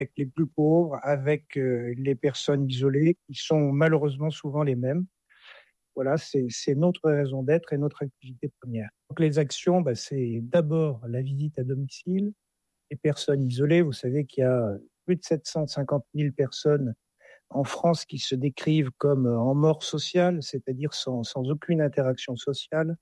avec les plus pauvres, avec les personnes isolées, qui sont malheureusement souvent les mêmes. Voilà, c'est notre raison d'être et notre activité première. Donc les actions, c'est d'abord la visite à domicile, les personnes isolées. Vous savez qu'il y a plus de 750 000 personnes en France qui se décrivent comme en mort sociale, c'est-à-dire sans aucune interaction sociale.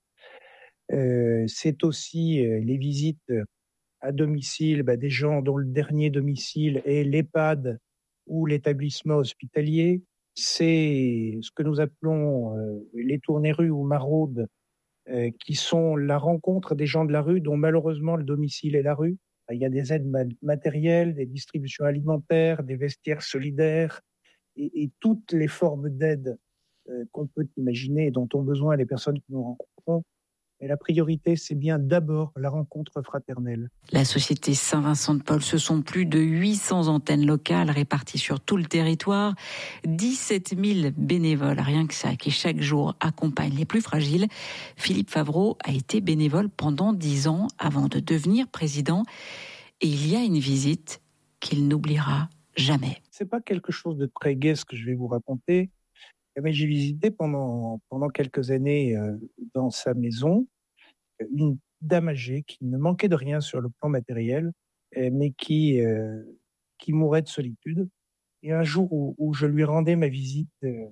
C'est aussi les visites à domicile des gens dont le dernier domicile est l'EHPAD ou l'établissement hospitalier. C'est ce que nous appelons les tournées-rues ou maraudes, qui sont la rencontre des gens de la rue dont malheureusement le domicile est la rue. Il y a des aides matérielles, des distributions alimentaires, des vestiaires solidaires et toutes les formes d'aide qu'on peut imaginer et dont ont besoin les personnes que nous rencontrons. Mais la priorité, c'est bien d'abord la rencontre fraternelle. La Société Saint-Vincent-de-Paul, ce sont plus de 800 antennes locales réparties sur tout le territoire, 17 000 bénévoles, rien que ça, qui chaque jour accompagnent les plus fragiles. Philippe Favreau a été bénévole pendant 10 ans avant de devenir président. Et il y a une visite qu'il n'oubliera jamais. C'est pas quelque chose de très gai ce que je vais vous raconter. Mais j'ai visité pendant quelques années dans sa maison une dame âgée qui ne manquait de rien sur le plan matériel, mais qui mourait de solitude. Et un jour où je lui rendais ma visite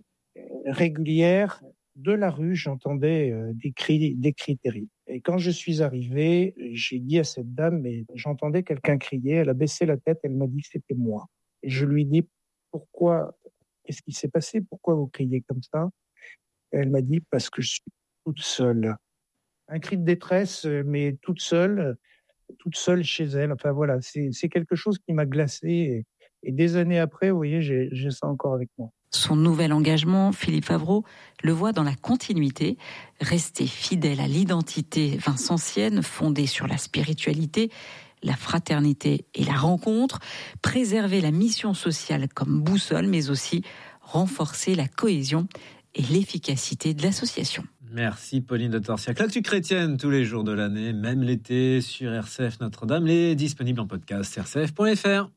régulière, de la rue, j'entendais des cris terribles. Et quand je suis arrivé, j'ai dit à cette dame, mais j'entendais quelqu'un crier, elle a baissé la tête, elle m'a dit que c'était moi. Et je lui dis, pourquoi? Qu'est-ce qui s'est passé? Pourquoi vous criez comme ça? Et elle m'a dit, parce que je suis toute seule. Un cri de détresse, mais toute seule chez elle. Enfin voilà, c'est quelque chose qui m'a glacé. Et des années après, vous voyez, j'ai ça encore avec moi. Son nouvel engagement, Philippe Favreau, le voit dans la continuité, rester fidèle à l'identité vincentienne, fondée sur la spiritualité, la fraternité et la rencontre, préserver la mission sociale comme boussole, mais aussi renforcer la cohésion et l'efficacité de l'association. Merci Pauline de Torsiac. L'actu chrétienne tous les jours de l'année, même l'été, sur RCF Notre-Dame, est disponible en podcast rcf.fr.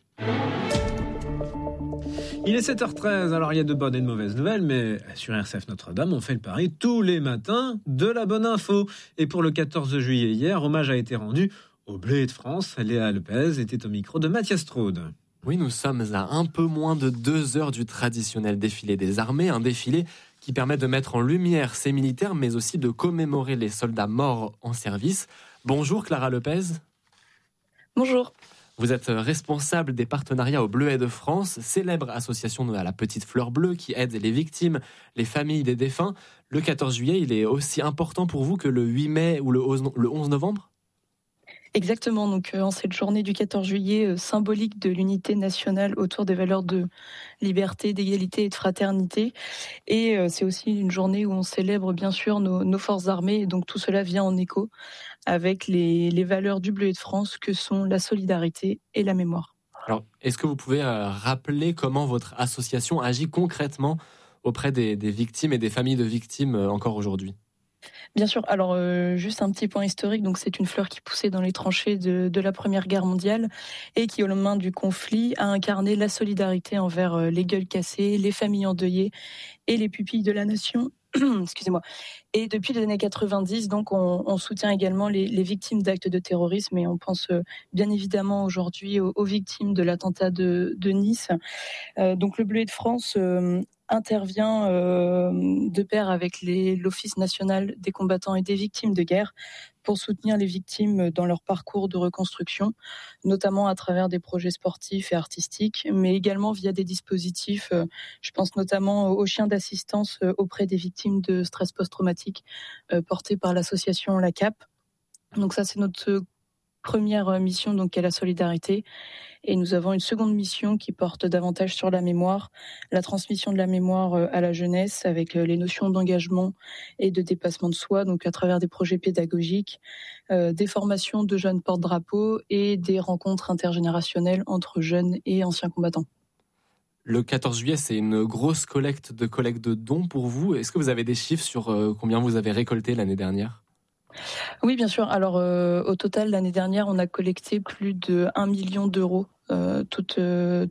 Il est 7h13, alors il y a de bonnes et de mauvaises nouvelles, mais sur RCF Notre-Dame, on fait le pari tous les matins de la bonne info. Et pour le 14 juillet hier, hommage a été rendu au Bleuet de France. Léa Lepez était au micro de Mathias Straude. Oui, nous sommes à un peu moins de 2 heures du traditionnel défilé des armées, un défilé qui permet de mettre en lumière ces militaires, mais aussi de commémorer les soldats morts en service. Bonjour Clara Lepez. Bonjour. Vous êtes responsable des partenariats au Bleuet de France, célèbre association à la petite fleur bleue qui aide les victimes, les familles des défunts. Le 14 juillet, il est aussi important pour vous que le 8 mai ou le 11 novembre ? Exactement, donc en cette journée du 14 juillet, symbolique de l'unité nationale autour des valeurs de liberté, d'égalité et de fraternité. Et c'est aussi une journée où on célèbre bien sûr nos forces armées, et donc tout cela vient en écho avec les valeurs du Bleuet de France que sont la solidarité et la mémoire. Alors, est-ce que vous pouvez rappeler comment votre association agit concrètement auprès des victimes et des familles de victimes encore aujourd'hui ? Bien sûr, alors juste un petit point historique, donc c'est une fleur qui poussait dans les tranchées de la Première Guerre mondiale et qui au lendemain du conflit a incarné la solidarité envers les gueules cassées, les familles endeuillées et les pupilles de la nation. Excusez-moi. Et depuis les années 90, donc on soutient également les victimes d'actes de terrorisme et on pense bien évidemment aujourd'hui aux victimes de l'attentat de Nice. Donc le Bleuet de France intervient de pair avec l'Office national des combattants et des victimes de guerre pour soutenir les victimes dans leur parcours de reconstruction, notamment à travers des projets sportifs et artistiques, mais également via des dispositifs, je pense notamment aux chiens d'assistance auprès des victimes de stress post-traumatique portés par l'association La CAP. Donc ça, c'est notre première mission, donc, est la solidarité. Et nous avons une seconde mission qui porte davantage sur la mémoire, la transmission de la mémoire à la jeunesse avec les notions d'engagement et de dépassement de soi, donc à travers des projets pédagogiques, des formations de jeunes porte-drapeaux et des rencontres intergénérationnelles entre jeunes et anciens combattants. Le 14 juillet, c'est une grosse collecte de dons pour vous. Est-ce que vous avez des chiffres sur combien vous avez récolté l'année dernière ? Oui, bien sûr. Alors, au total, l'année dernière, on a collecté plus de 1 million d'euros, toutes